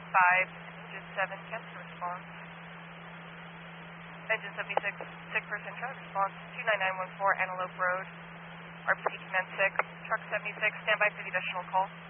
Engine 7, cancel response. Engine 76, sick person, try response, 29914 Antelope Road, RBC Command 6, Truck 76, standby for the additional call.